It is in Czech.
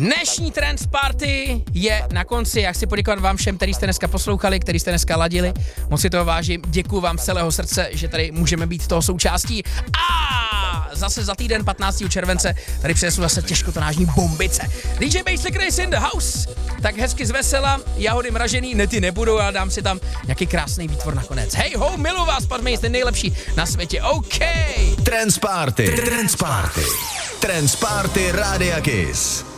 Dnešní Trends Party je na konci. Já chci poděkovat vám všem, kteří jste dneska poslouchali, kteří jste dneska ladili. Moc si toho vážím. Děkuju vám z celého srdce, že tady můžeme být toho součástí. A zase za týden 15. července tady přinesu zase těžkotonážní bombice. DJ Basslicker is in the house. Tak hezky zvesela, jahody mražený, nety nebudou, ale dám si tam nějaký krásný výtvor nakonec. Hej ho, miluji vás, Padmej, jste nejlepší na světě, OK. Trends Party. Trends Party. Trends Party Rádia Kiss.